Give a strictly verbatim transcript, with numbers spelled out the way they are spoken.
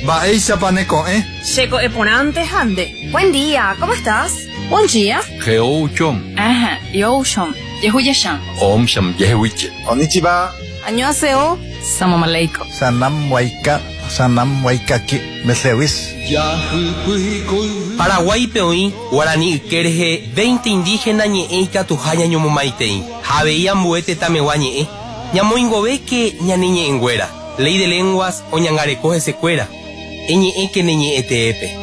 Baeisa paneco, ¿eh? Checo eponante hande. Buen día, ¿cómo estás? Buen día. Geouchom. Ajá, yoshom. Yehuyashan. Om sham yehuiche. Konnichiwa. Annyeonghaseyo. Salam aleikum. Sanam waika, sanam waikaki, mesewis. Paraguay peoí, guaraní kerje, veinte indígenas ñeeika tujaña ñomomaitei. Javeía muete tamegua ñee. Ñamoingove que ñaniñe engüera. Ley de lenguas o ñangarecoge secuera. Eñe que neñe eteepe.